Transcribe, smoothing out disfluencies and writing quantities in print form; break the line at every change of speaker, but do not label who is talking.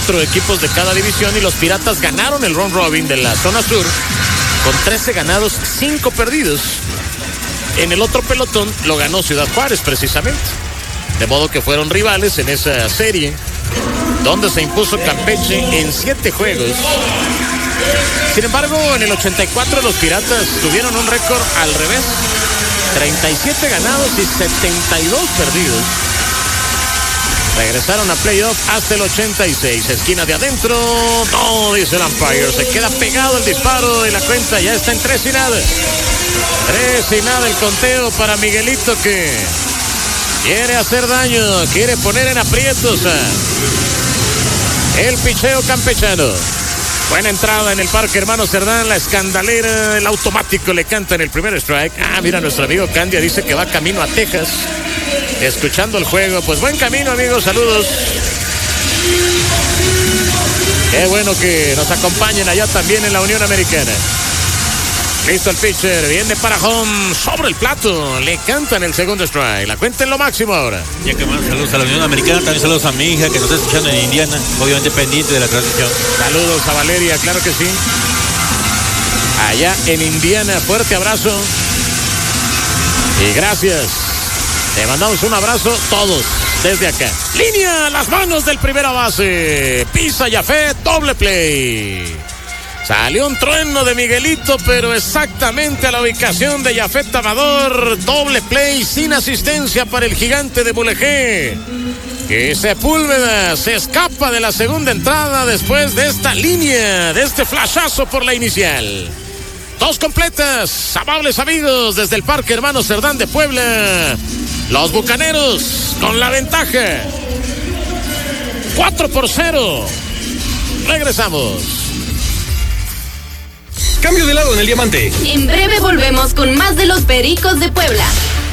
4 equipos de cada división y los Piratas ganaron el round robin de la zona sur con 13 ganados, 5 perdidos. En el otro pelotón lo ganó Ciudad Juárez precisamente. De modo que fueron rivales en esa serie, donde se impuso Campeche en 7 juegos. Sin embargo, en el 84 los Piratas tuvieron un récord al revés. 37 ganados y 72 perdidos. Regresaron a playoff hasta el 86. Esquina de adentro. No, dice el umpire. Se queda pegado el disparo y la cuenta ya está en 3-0. 3-0 el conteo para Miguelito, que quiere hacer daño, quiere poner en aprietos el picheo campechano. Buena entrada en el Parque Hermano Cerdán, la escandalera, el automático le canta en el primer strike. Mira, nuestro amigo Candia dice que va camino a Texas, escuchando el juego. Pues buen camino, amigos, saludos. Qué bueno que nos acompañen allá también en la Unión Americana. Listo el pitcher, viene para home, sobre el plato, le cantan el segundo strike. La cuenta en lo máximo ahora.
Ya que más, saludos a la Unión Americana, también saludos a mi hija que nos está escuchando en Indiana, obviamente pendiente de la transmisión.
Saludos a Valeria, claro que sí. Allá en Indiana, fuerte abrazo. Y gracias. Te mandamos un abrazo todos desde acá. Línea, las manos del primera base. Pisa Yafet, doble play. Salió un trueno de Miguelito, pero exactamente a la ubicación de Yafet Amador. Doble play sin asistencia para el gigante de Mulegé, que Sepúlveda se escapa de la segunda entrada después de esta línea, de este flashazo por la inicial. 2 completas, amables amigos, desde el Parque Hermano Cerdán de Puebla. Los Bucaneros con la ventaja. 4-0. Regresamos.
Cambio de lado en el diamante.
En breve volvemos con más de los Pericos de Puebla.